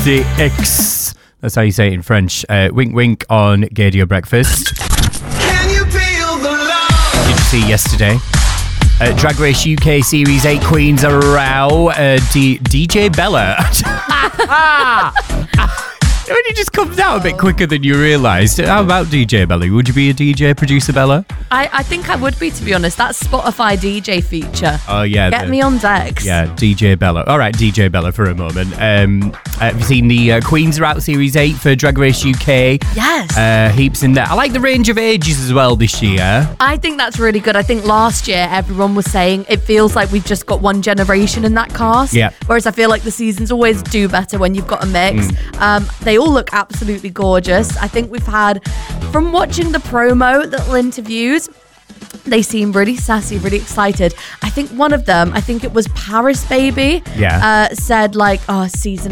DX. That's how you say it in French. Wink wink on Gaydio Breakfast. Can you feel the love? Did you see yesterday? Drag Race UK Series 8 Queens are a row. DJ Bella. When it just comes out a bit quicker than you realised. How about DJ Bella? Would you be a DJ, producer Bella? I think I would be, to be honest. That Spotify DJ feature. Oh, yeah. Get me on decks. Yeah, DJ Bella. All right, DJ Bella for a moment. Have you seen the Queens are Out Series 8 for Drag Race UK? Yes. Heaps in there. I like the range of ages as well this year. I think that's really good. I think last year everyone was saying it feels like we've just got one generation in that cast. Yeah. Whereas I feel like the seasons always do better when you've got a mix. They all look absolutely gorgeous. I think we've had, from watching the promo, little interviews, they seem really sassy, really excited. I think one of them, I think it was Paris Baby, said like, oh, season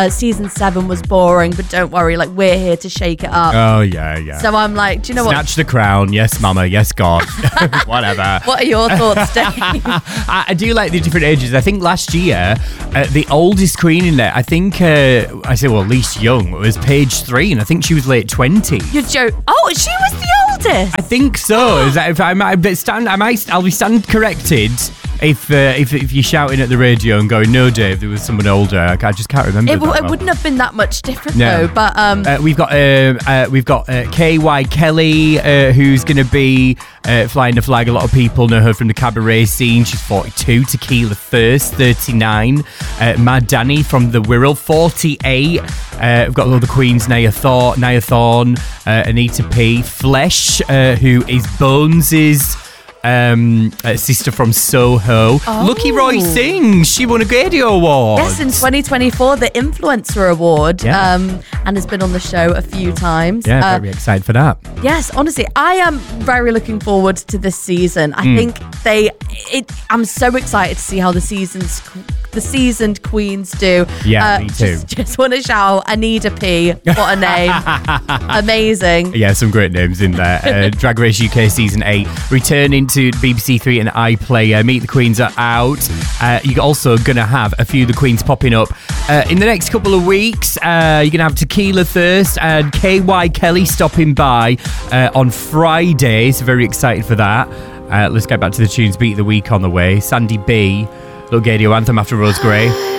7 was boring, but don't worry, like we're here to shake it up. Oh, yeah. So I'm like, do you know what? Snatch the crown. Yes, mama. Yes, God. Whatever. What are your thoughts, Dave? I do like the different ages. I think last year, the oldest queen in there, I think, I say, well, least young, was Paige 3, and I think she was late 20. You're joking. Oh, she was the oldest. I think so. Is that if I'll be stand corrected if you're shouting at the radio and going, no, Dave, there was someone older. I just can't remember. It wouldn't have been that much different though. But we've got KY Kelly, who's going to be flying the flag. A lot of people know her from the cabaret scene. She's 42. Tequila Thirst, 39. Mad Danny from the Wirral, 48. We've got all the queens: Nia Thorne, Anita P, Flesh, who is Bones's sister from Soho. Lucky Roy sings. She won a Gaydio Award. Yes, in 2024, the Influencer Award, and has been on the show a few times. Yeah, very excited for that. Yes, honestly, I am very looking forward to this season. I think I'm so excited to see how the seasoned queens do. Yeah, me too. Just want to shout Anita P. What a name. Amazing. Yeah, some great names in there. Drag Race UK Season 8 returning to BBC 3 and iPlayer. Meet the Queens are out. You're also going to have a few of the Queens popping up in the next couple of weeks. You're going to have Tequila Thirst and KY Kelly stopping by on Friday. So very excited for that. Let's get back to the tunes. Beat of the week on the way. Sandy B. Little Gaydio anthem after Rose Gray.